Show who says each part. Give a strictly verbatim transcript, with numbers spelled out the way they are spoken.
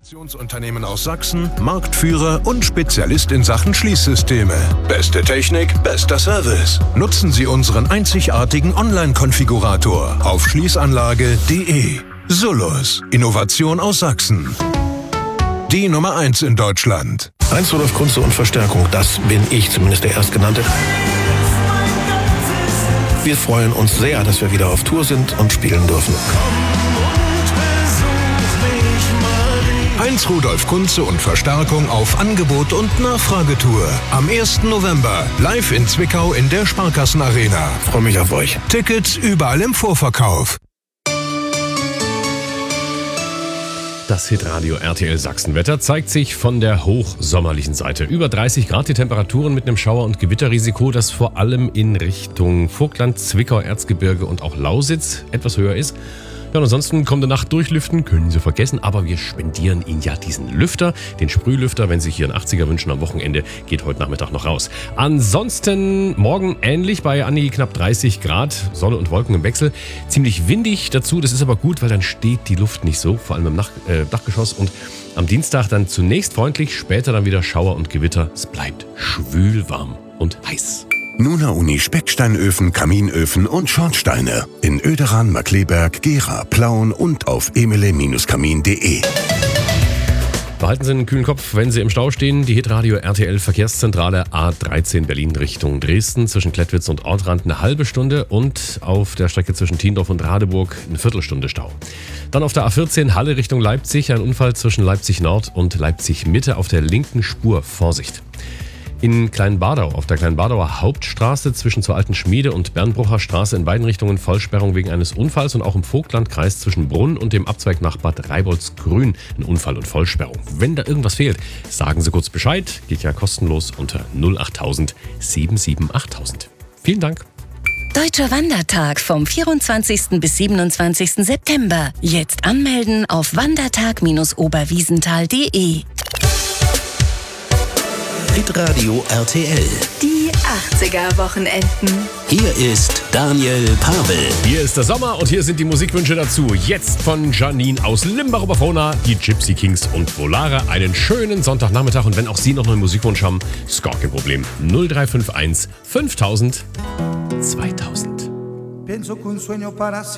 Speaker 1: Unternehmen aus Sachsen, Marktführer und Spezialist in Sachen Schließsysteme. Beste Technik, bester Service. Nutzen Sie unseren einzigartigen Online-Konfigurator auf schließanlage punkt de. Solus, Innovation aus Sachsen. Die Nummer eins in Deutschland.
Speaker 2: Heinz Rudolf Kunze und Verstärkung, das bin ich, zumindest der Erstgenannte. Wir freuen uns sehr, dass wir wieder auf Tour sind und spielen dürfen.
Speaker 1: Heinz Rudolf Kunze und Verstärkung auf Angebot und Nachfragetour. Am ersten November live in Zwickau in der Sparkassenarena.
Speaker 2: Freue mich auf euch.
Speaker 1: Tickets überall im Vorverkauf.
Speaker 3: Das Hitradio R T L Sachsenwetter zeigt sich von der hochsommerlichen Seite. Über dreißig Grad die Temperaturen mit einem Schauer- und Gewitterrisiko, das vor allem in Richtung Vogtland, Zwickau, Erzgebirge und auch Lausitz etwas höher ist. Ja, und ansonsten kommende Nacht durchlüften, können Sie vergessen, aber wir spendieren Ihnen ja diesen Lüfter, den Sprühlüfter, wenn Sie sich hier einen achtziger wünschen am Wochenende, geht heute Nachmittag noch raus. Ansonsten morgen ähnlich bei Anni knapp dreißig Grad, Sonne und Wolken im Wechsel, ziemlich windig dazu, das ist aber gut, weil dann steht die Luft nicht so, vor allem im Nach- äh, Dachgeschoss und am Dienstag dann zunächst freundlich, später dann wieder Schauer und Gewitter, es bleibt schwül warm und heiß.
Speaker 4: Nuna Uni Specksteinöfen, Kaminöfen und Schornsteine. In Oederan, Markleberg, Gera, Plauen und auf emele Kamin punkt de.
Speaker 3: Behalten Sie einen kühlen Kopf, wenn Sie im Stau stehen. Die Hitradio R T L Verkehrszentrale A dreizehn Berlin Richtung Dresden zwischen Klettwitz und Ortrand eine halbe Stunde und auf der Strecke zwischen Tiendorf und Radeburg eine Viertelstunde Stau. Dann auf der A vierzehn Halle Richtung Leipzig ein Unfall zwischen Leipzig Nord und Leipzig Mitte auf der linken Spur. Vorsicht. In Kleinbadau, auf der Kleinbadauer Hauptstraße zwischen zur Alten Schmiede und Bernbrucher Straße in beiden Richtungen Vollsperrung wegen eines Unfalls und auch im Vogtlandkreis zwischen Brunn und dem Abzweig nach Bad Reiboldsgrün ein Unfall und Vollsperrung. Wenn da irgendwas fehlt, sagen Sie kurz Bescheid, geht ja kostenlos unter null achttausend sieben sieben achttausend. Vielen Dank.
Speaker 5: Deutscher Wandertag vom vierundzwanzigsten bis siebenundzwanzigsten September. Jetzt anmelden auf wandertag oberwiesenthal punkt de.
Speaker 6: Hitradio R T L.
Speaker 7: Die achtziger-Wochenenden.
Speaker 6: Hier ist Daniel Pavel.
Speaker 3: Hier ist der Sommer und hier sind die Musikwünsche dazu. Jetzt von Janine aus Limbach-Oberfrohna, die Gypsy Kings und Volare. Einen schönen Sonntagnachmittag und wenn auch Sie noch einen Musikwunsch haben, ist gar kein Problem. null drei fünf eins fünftausend zweitausend.